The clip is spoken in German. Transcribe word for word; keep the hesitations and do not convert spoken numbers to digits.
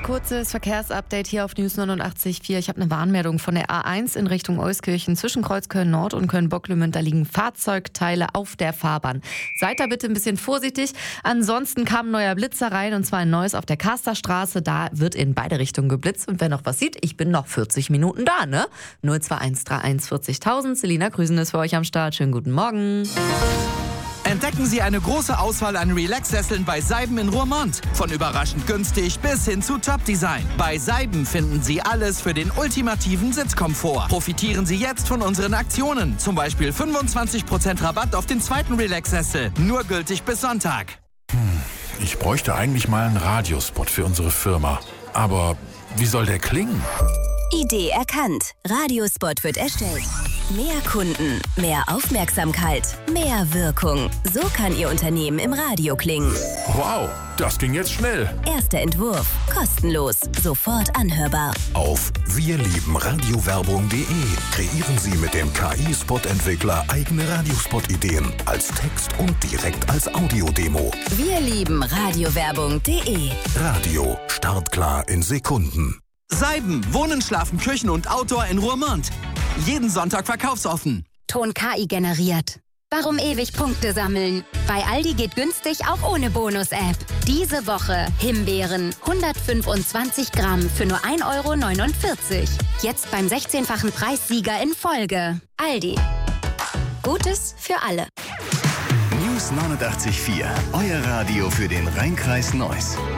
Kurzes Verkehrsupdate hier auf News neunundachtzig Komma vier. Ich habe eine Warnmeldung von der A eins in Richtung Euskirchen zwischen Kreuz Köln-Nord und Köln-Bocklümend. Da liegen Fahrzeugteile auf der Fahrbahn. Seid da bitte ein bisschen vorsichtig. Ansonsten kam ein neuer Blitzer rein und zwar ein neues auf der Kasterstraße. Da wird in beide Richtungen geblitzt und wer noch was sieht, ich bin noch vierzig Minuten da, ne? null zwei eins drei eins vierzigtausend. Selina Grüßen ist für euch am Start. Schönen guten Morgen. Entdecken Sie eine große Auswahl an Relax-Sesseln bei Seiben in Roermond. Von überraschend günstig bis hin zu Top-Design. Bei Seiben finden Sie alles für den ultimativen Sitzkomfort. Profitieren Sie jetzt von unseren Aktionen. Zum Beispiel fünfundzwanzig Prozent Rabatt auf den zweiten Relax-Sessel. Nur gültig bis Sonntag. Hm, ich bräuchte eigentlich mal einen Radiospot für unsere Firma. Aber wie soll der klingen? Idee erkannt. Radiospot wird erstellt. Mehr Kunden, mehr Aufmerksamkeit, mehr Wirkung. So kann Ihr Unternehmen im Radio klingen. Wow, das ging jetzt schnell. Erster Entwurf. Kostenlos. Sofort anhörbar. Auf wir lieben radiowerbung punkt de kreieren Sie mit dem K I-Spot-Entwickler eigene Radiospot-Ideen als Text und direkt als Audiodemo. Wir lieben radiowerbung punkt de. Radio. Startklar in Sekunden. Seiben, Wohnen, Schlafen, Küchen und Outdoor in Roermond. Jeden Sonntag verkaufsoffen. Ton K I generiert. Warum ewig Punkte sammeln? Bei Aldi geht günstig auch ohne Bonus-App. Diese Woche Himbeeren hundertfünfundzwanzig Gramm für nur ein Euro neunundvierzig. Jetzt beim sechzehnfachen Preissieger in Folge. Aldi. Gutes für alle. News neunundachtzig Komma vier. Euer Radio für den Rheinkreis Neuss.